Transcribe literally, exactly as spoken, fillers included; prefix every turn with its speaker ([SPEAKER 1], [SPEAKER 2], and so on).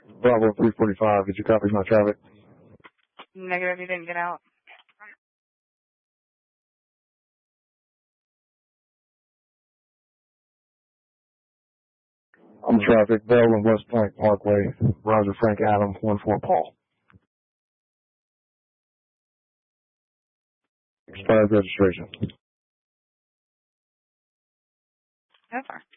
[SPEAKER 1] Bravo three forty-five, did you copy my traffic?
[SPEAKER 2] Negative, you didn't get out.
[SPEAKER 1] I'm traffic, Bell and West Point Parkway, Roger Frank Adam, one four Paul. Expired registration.
[SPEAKER 2] Over.